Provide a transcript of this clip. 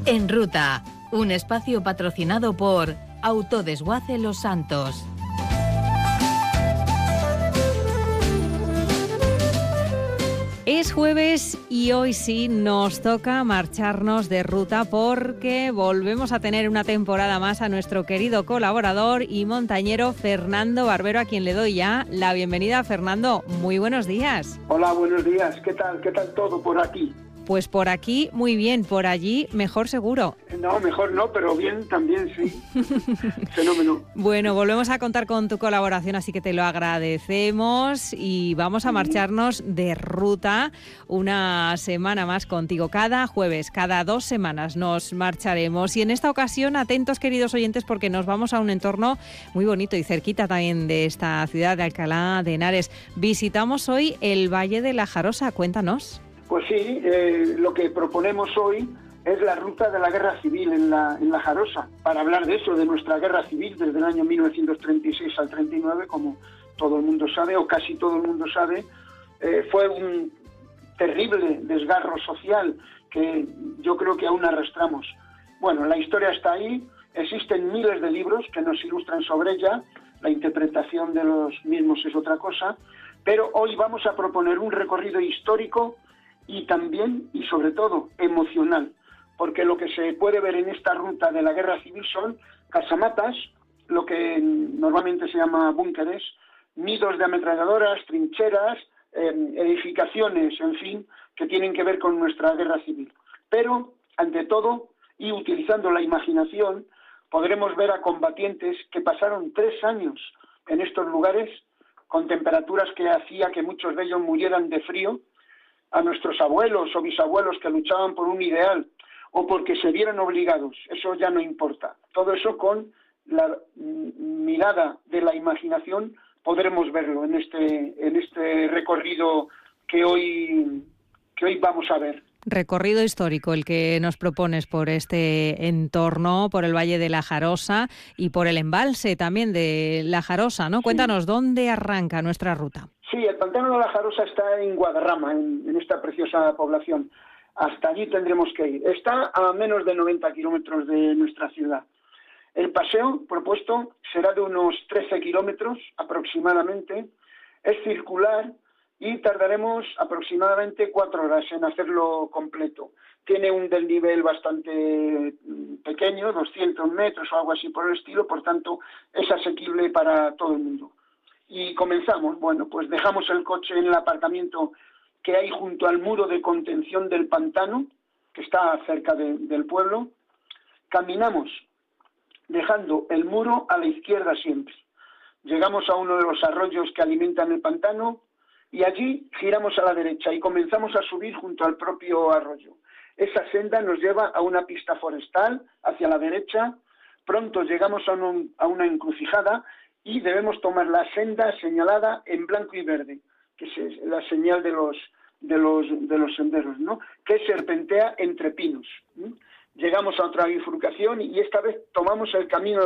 En Ruta, un espacio patrocinado por Autodesguace Los Santos. Es jueves y hoy sí nos toca marcharnos de ruta porque volvemos a tener una temporada más a nuestro querido colaborador y montañero Fernando Barbero, a quien le doy ya la bienvenida. Fernando, muy buenos días. Hola, buenos días. ¿Qué tal todo por aquí? Pues por aquí muy bien, por allí mejor seguro. No, mejor no, pero bien también, sí. Fenómeno. Bueno, volvemos a contar con tu colaboración, así que te lo agradecemos y vamos a marcharnos de ruta una semana más contigo. Cada jueves, cada 2 semanas nos marcharemos y en esta ocasión, atentos queridos oyentes, porque nos vamos a un entorno muy bonito y cerquita también de esta ciudad de Alcalá de Henares. Visitamos hoy el Valle de la Jarosa, cuéntanos. Pues sí, lo que proponemos hoy es la ruta de la guerra civil en la Jarosa. Para hablar de eso, de nuestra guerra civil desde el año 1936 al 39, como todo el mundo sabe, o casi todo el mundo sabe, fue un terrible desgarro social que yo creo que aún arrastramos. Bueno, la historia está ahí, existen miles de libros que nos ilustran sobre ella, la interpretación de los mismos es otra cosa, pero hoy vamos a proponer un recorrido histórico y también, y sobre todo, emocional, porque lo que se puede ver en esta ruta de la guerra civil son casamatas, lo que normalmente se llama búnkeres, nidos de ametralladoras, trincheras, edificaciones, en fin, que tienen que ver con nuestra guerra civil. Pero, ante todo, y utilizando la imaginación, podremos ver a combatientes que pasaron 3 años en estos lugares, con temperaturas que hacía que muchos de ellos murieran de frío, a nuestros abuelos o bisabuelos que luchaban por un ideal o porque se vieran obligados, eso ya no importa. Todo eso con la mirada de la imaginación podremos verlo en este recorrido que hoy vamos a ver. Recorrido histórico el que nos propones por este entorno, por el Valle de la Jarosa y por el embalse también de la Jarosa, ¿no? Sí. Cuéntanos, ¿dónde arranca nuestra ruta? Sí, el pantano de la Jarosa está en Guadarrama, en esta preciosa población. Hasta allí tendremos que ir. Está a menos de 90 kilómetros de nuestra ciudad. El paseo propuesto será de unos 13 kilómetros aproximadamente. Es circular y tardaremos aproximadamente 4 horas en hacerlo completo. Tiene un desnivel bastante pequeño, 200 metros o algo así por el estilo, por tanto es asequible para todo el mundo. Y comenzamos. Bueno, pues dejamos el coche en el aparcamiento que hay junto al muro de contención del pantano, que está cerca del pueblo. Caminamos dejando el muro a la izquierda siempre. Llegamos a uno de los arroyos que alimentan el pantano y allí giramos a la derecha y comenzamos a subir junto al propio arroyo. Esa senda nos lleva a una pista forestal hacia la derecha. Pronto llegamos a una encrucijada y debemos tomar la senda señalada en blanco y verde, que es la señal de los senderos, ¿no? Que serpentea entre pinos. Llegamos a otra bifurcación y esta vez tomamos el camino